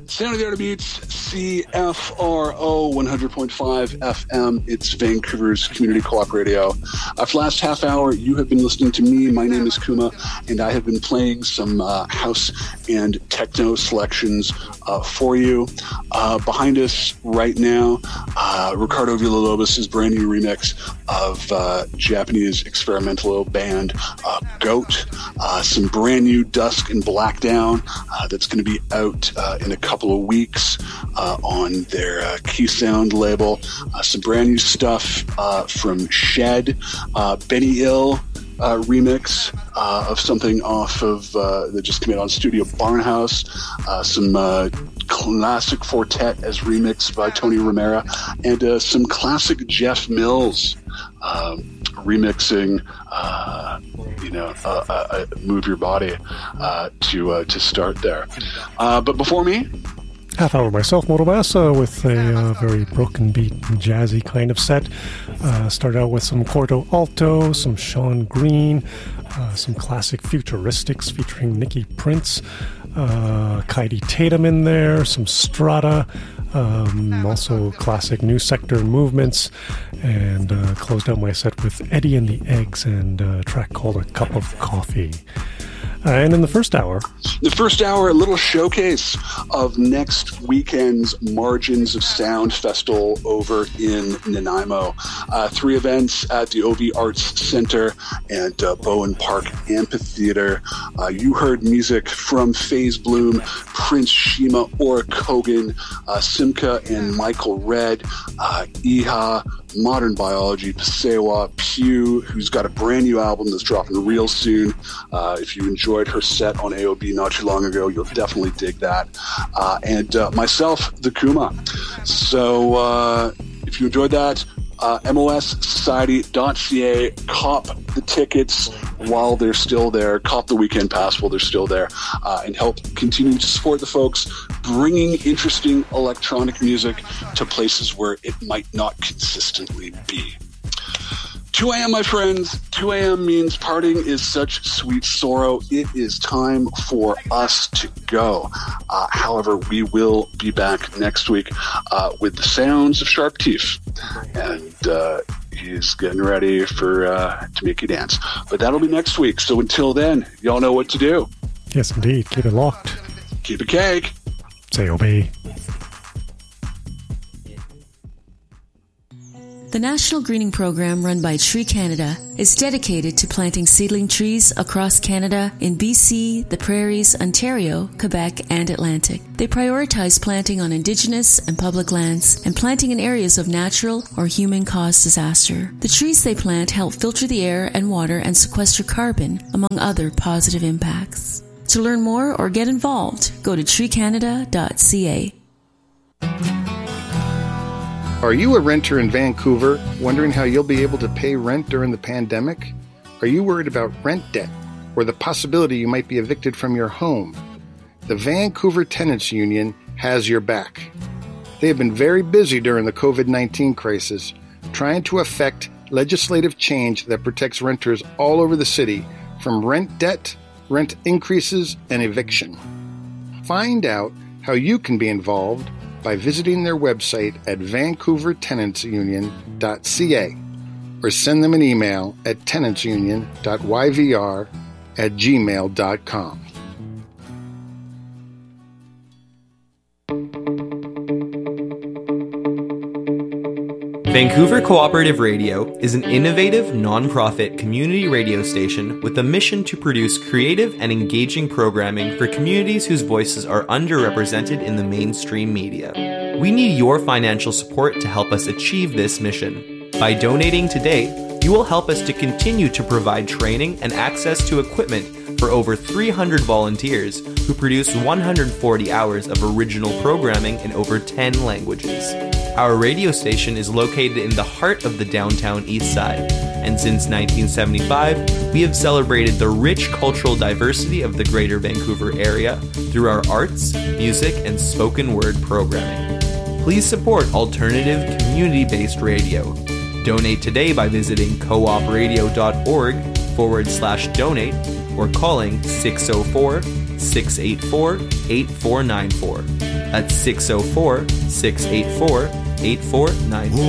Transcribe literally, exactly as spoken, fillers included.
Sound of the Art Beats, C F R O one hundred point five F M. It's Vancouver's community co-op radio. Uh, for the last half hour, you have been listening to me. My name is Kuma, and I have been playing some uh, house and techno selections uh, for you. Uh, behind us right now, uh, Ricardo Villalobos' brand new remix of uh, Japanese experimental band uh, Goat. Uh, some brand new Dusk and Black Down uh, that's going to be out uh, in a couple of weeks uh, on their uh, Key Sound label. Uh, some brand new stuff uh, from Shed, uh, Benny Ill uh, remix uh, of something off of uh, that just came out on Studio Barnhouse. Uh, some uh, classic Fortet as remixed by Tony Romero, and uh, some classic Jeff Mills uh, remixing. Uh, you know, uh, uh, uh, Move Your Body uh, to uh, to start there. Uh, but before me, half hour myself, Motomasa, with a uh, very broken beat and jazzy kind of set. Uh, started out with some Quarto Alto, some Sean Green, uh, some classic Futuristics featuring Nikki Prince, uh, Kaidi Tatum in there, some Strata, um, also classic New Sector Movements, and uh, closed out my set with Eddie and the Eggs and a track called A Cup of Coffee. Uh, and in the first hour... The first hour, a little showcase of next weekend's Margins of Sound Festival over in Nanaimo. Uh, three events at the O V Arts Center and uh, Bowen Park Amphitheater. Uh, you heard music from FaZe Bloom, Prince Shima, Ora Kogan, uh, Simca and Michael Red, uh, Iha, Modern Biology, Pasewa, Pew, who's got a brand new album that's dropping real soon. Uh, if you enjoyed her set on A O B not too long ago, you'll definitely dig that. Uh, and uh, myself, the Kuma. So uh, if you enjoyed that, uh, M O S society dot C A, cop the tickets while they're still there, cop the weekend pass while they're still there, uh, and help continue to support the folks bringing interesting electronic music to places where it might not consistently be. two a.m., my friends. two a.m. means parting is such sweet sorrow. It is time for us to go. Uh, however, we will be back next week uh, with the sounds of Sharp Teeth. And uh, he's getting ready for uh, to make you dance. But that'll be next week. So until then, y'all know what to do. Yes, indeed. Keep it locked. Keep it cake. Say obey. The National Greening Program run by Tree Canada is dedicated to planting seedling trees across Canada in B C, the Prairies, Ontario, Quebec, and Atlantic. They prioritize planting on Indigenous and public lands and planting in areas of natural or human-caused disaster. The trees they plant help filter the air and water and sequester carbon, among other positive impacts. To learn more or get involved, go to tree canada dot c a. Are you a renter in Vancouver, wondering how you'll be able to pay rent during the pandemic? Are you worried about rent debt or the possibility you might be evicted from your home? The Vancouver Tenants Union has your back. They have been very busy during the covid nineteen crisis, trying to effect legislative change that protects renters all over the city from rent debt, rent increases, and eviction. Find out how you can be involved by visiting their website at vancouver tenants union dot c a or send them an email at tenants union dot y v r at gmail dot com. Vancouver Cooperative Radio is an innovative, non-profit community radio station with a mission to produce creative and engaging programming for communities whose voices are underrepresented in the mainstream media. We need your financial support to help us achieve this mission. By donating today, you will help us to continue to provide training and access to equipment for over three hundred volunteers who produce one hundred forty hours of original programming in over ten languages. Our radio station is located in the heart of the downtown east side, and since nineteen seventy-five, we have celebrated the rich cultural diversity of the Greater Vancouver area through our arts, music, and spoken word programming. Please support alternative, community-based radio. Donate today by visiting coopradio.org forward slash donate or calling six oh four, six eight four, eight four nine four. at six oh four, six eight four, eight four nine four.